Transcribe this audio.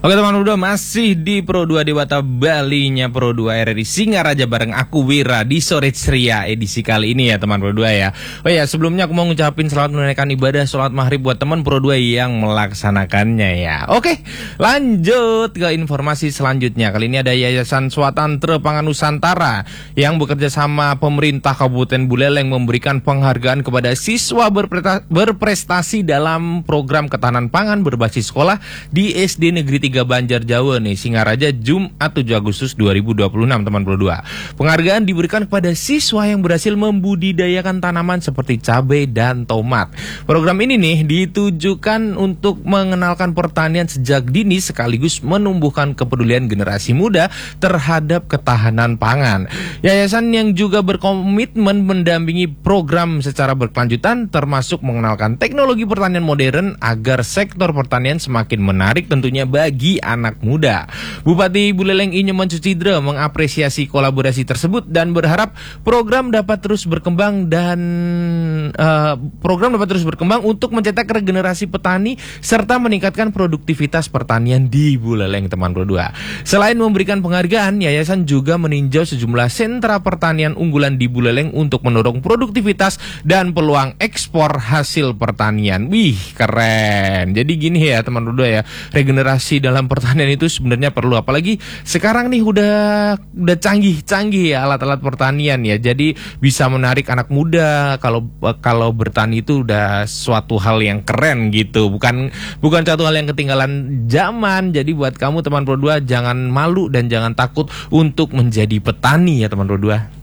Oke teman Pro 2, masih di Pro 2 Dewata Bali-nya Pro 2 RRI Singaraja bareng aku Wira di Sore Ceria edisi kali ini ya teman Pro 2 ya. Oh ya, sebelumnya aku mau ngucapin selamat menunaikan ibadah sholat maghrib buat teman Pro 2 yang melaksanakannya ya. Oke, lanjut ke informasi selanjutnya. Kali ini ada Yayasan Swatantra Pangan Nusantara yang bekerja sama pemerintah Kabupaten Buleleng memberikan penghargaan kepada siswa berprestasi dalam program ketahanan pangan berbasis sekolah di SD Negeri 3 Banjar Jawa nih, Singaraja, Jumat 7 Agustus 2026 teman Pro 2. Penghargaan diberikan kepada siswa yang berhasil membudidayakan tanaman seperti cabai dan tomat. Program ini nih ditujukan untuk mengenalkan pertanian sejak dini sekaligus menumbuhkan kepedulian generasi muda terhadap ketahanan pangan. Yayasan yang juga berkomitmen mendampingi program secara berkelanjutan termasuk mengenalkan teknologi pertanian modern agar sektor pertanian semakin menarik tentunya bagi anak muda. Bupati Buleleng I Nyoman Sucidra mengapresiasi kolaborasi tersebut dan berharap program dapat terus berkembang untuk mencetak regenerasi petani serta meningkatkan produktivitas pertanian di Buleleng teman Pro 2. Selain memberikan penghargaan, yayasan juga meninjau sejumlah sentra pertanian unggulan di Buleleng untuk mendorong produktivitas dan peluang ekspor hasil pertanian. Wih, keren. Jadi gini ya teman Pro 2 ya, regenerasi dalam pertanian itu sebenarnya perlu, apalagi sekarang nih udah canggih ya alat-alat pertanian ya. Jadi bisa menarik anak muda. Kalau bertani itu udah suatu hal yang keren gitu. Bukan suatu hal yang ketinggalan zaman. Jadi buat kamu teman Pro 2 jangan malu dan jangan takut untuk menjadi petani ya teman Pro 2.